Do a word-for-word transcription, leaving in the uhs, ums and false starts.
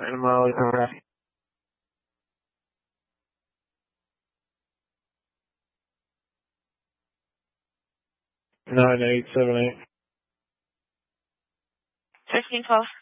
Santa Molly, okay. Nine eight seven eight. Fifteen twelve.